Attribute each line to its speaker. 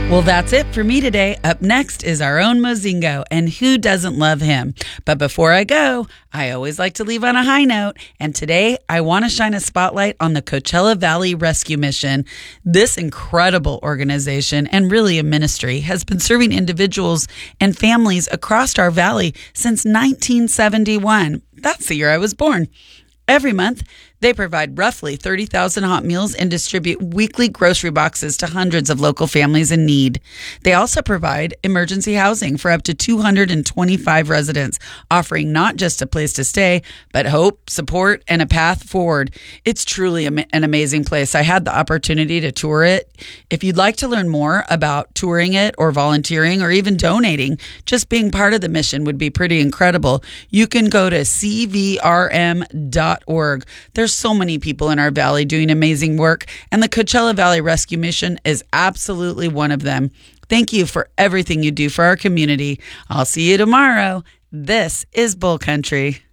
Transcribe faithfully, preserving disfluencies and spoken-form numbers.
Speaker 1: Well, that's it for me today. Up next is our own Mozingo, and who doesn't love him? But before I go, I always like to leave on a high note, and today I want to shine a spotlight on the Coachella Valley Rescue Mission. This incredible organization, and really a ministry, has been serving individuals and families across our valley since nineteen seventy-one. That's the year I was born. Every month, they provide roughly thirty thousand hot meals and distribute weekly grocery boxes to hundreds of local families in need. They also provide emergency housing for up to two hundred twenty-five residents, offering not just a place to stay, but hope, support, and a path forward. It's truly an amazing place. I had the opportunity to tour it. If you'd like to learn more about touring it or volunteering or even donating, just being part of the mission would be pretty incredible. You can go to c v r m dot org. There's so many people in our valley doing amazing work, and the Coachella Valley Rescue Mission is absolutely one of them. Thank you for everything you do for our community. I'll see you tomorrow. This is Bull Country.